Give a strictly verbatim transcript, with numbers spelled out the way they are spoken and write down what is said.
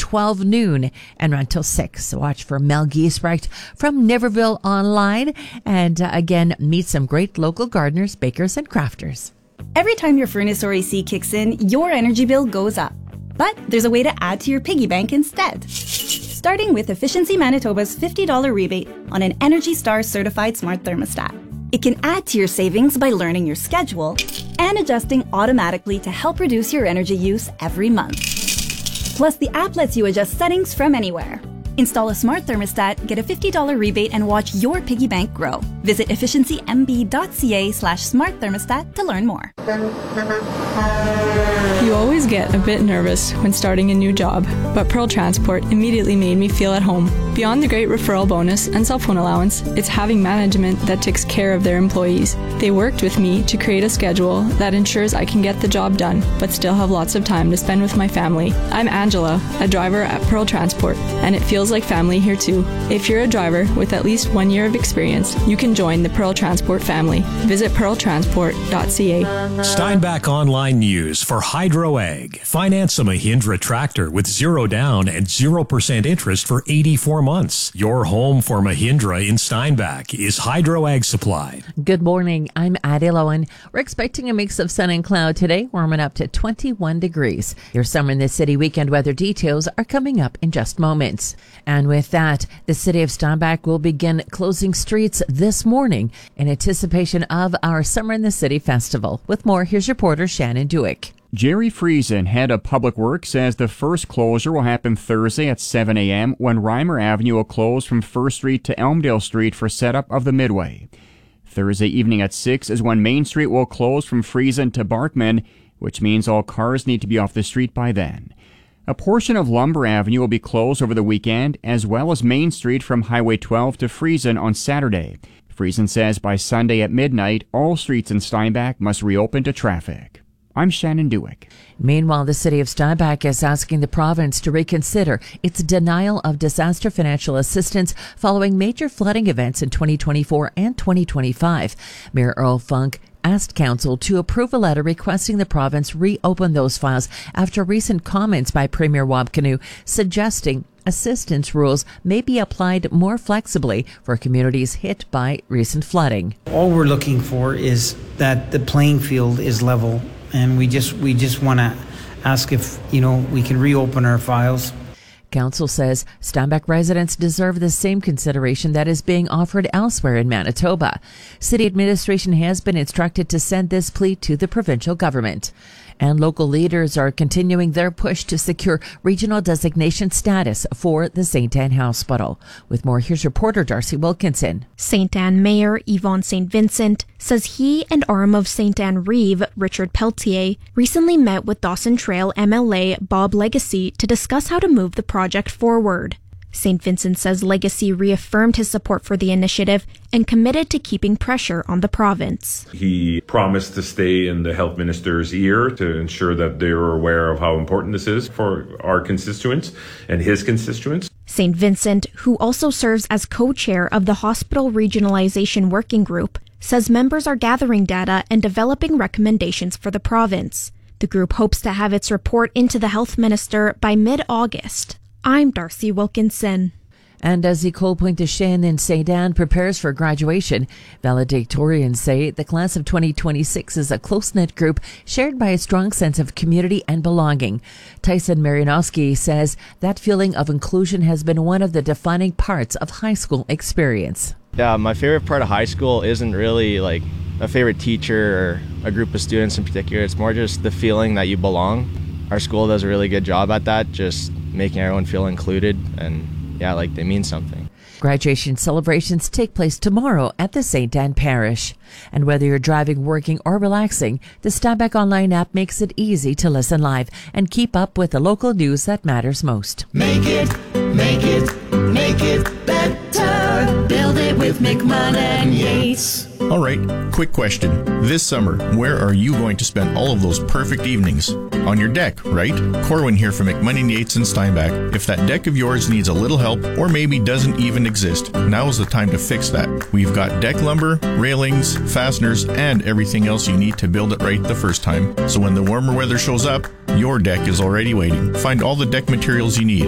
twelve noon and run till six. So watch for Mel Giesbrecht from Niverville online. And uh, again, meet some great local gardeners, bakers, and crafters. Every time your furnace or A C kicks in, your energy bill goes up. But there's a way to add to your piggy bank instead. Starting with Efficiency Manitoba's fifty dollars rebate on an Energy Star certified smart thermostat. It can add to your savings by learning your schedule and adjusting automatically to help reduce your energy use every month. Plus, the app lets you adjust settings from anywhere. Install a smart thermostat, get a fifty dollars rebate, and watch your piggy bank grow. Visit efficiencymb.ca slash smart thermostat to learn more. You always get a bit nervous when starting a new job, but Pearl Transport immediately made me feel at home. Beyond the great referral bonus and cell phone allowance, it's having management that takes care of their employees. They worked with me to create a schedule that ensures I can get the job done, but still have lots of time to spend with my family. I'm Angela, a driver at Pearl Transport, and it feels like family here too. If you're a driver with at least one year of experience, you can join the Pearl Transport family. Visit pearl transport dot c a. Steinbach Online News for Hydro Ag. Finance a Mahindra tractor with zero down and zero percent interest for eighty-four months. Your home for Mahindra in Steinbach is Hydro Ag Supply. Good morning. I'm Adele Owen. We're expecting a mix of sun and cloud today, warming up to twenty-one degrees. Your Summer in the City weekend weather details are coming up in just moments. And with that, the city of Steinbach will begin closing streets this morning in anticipation of our Summer in the City festival. With more, here's reporter Shannon Dewick. Jerry Friesen, head of Public Works, says the first closure will happen Thursday at seven a.m. when Reimer Avenue will close from First Street to Elmdale Street for setup of the Midway. Thursday evening at six is when Main Street will close from Friesen to Barkman, which means all cars need to be off the street by then. A portion of Lumber Avenue will be closed over the weekend, as well as Main Street from Highway twelve to Friesen on Saturday. Friesen says by Sunday at midnight, all streets in Steinbach must reopen to traffic. I'm Shannon Dewick. Meanwhile, the city of Steinbach is asking the province to reconsider its denial of disaster financial assistance following major flooding events in twenty twenty-four and twenty twenty-five. Mayor Earl Funk asked council to approve a letter requesting the province reopen those files after recent comments by Premier Wab Kinew suggesting assistance rules may be applied more flexibly for communities hit by recent flooding. All we're looking for is that the playing field is level, and we just we just want to ask if, you know, we can reopen our files. Council says Steinbach residents deserve the same consideration that is being offered elsewhere in Manitoba. City administration has been instructed to send this plea to the provincial government. And local leaders are continuing their push to secure regional designation status for the Saint Anne Hospital. With more, here's reporter Darcy Wilkinson. Saint Anne Mayor Yvonne Saint Vincent says he and arm of Saint Anne Reeve, Richard Pelletier, recently met with Dawson Trail M L A Bob Legacy to discuss how to move the project forward. Saint Vincent says Legacy reaffirmed his support for the initiative and committed to keeping pressure on the province. He promised to stay in the health minister's ear to ensure that they were aware of how important this is for our constituents and his constituents. Saint Vincent, who also serves as co-chair of the Hospital Regionalization Working Group, says members are gathering data and developing recommendations for the province. The group hopes to have its report into the health minister by mid-August. I'm Darcy Wilkinson. And as Ecole Pointe de Chêne in Saint Anne prepares for graduation, valedictorians say the class of twenty twenty-six is a close-knit group shared by a strong sense of community and belonging. Tyson Marianowski says that feeling of inclusion has been one of the defining parts of high school experience. Yeah, my favorite part of high school isn't really like a favorite teacher or a group of students in particular. It's more just the feeling that you belong. Our school does a really good job at that, just making everyone feel included and, yeah, like they mean something. Graduation celebrations take place tomorrow at the Saint Anne Parish. And whether you're driving, working, or relaxing, the Steinbach Online app makes it easy to listen live and keep up with the local news that matters most. Make it, make it, make it better. Build it with McMahon and Yates. All right, quick question. This summer, where are you going to spend all of those perfect evenings? On your deck, right? Corwin here from McMahon and Yates in Steinbach. If that deck of yours needs a little help or maybe doesn't even exist, now is the time to fix that. We've got deck lumber, railings, fasteners, and everything else you need to build it right the first time. So when the warmer weather shows up, your deck is already waiting. Find all the deck materials you need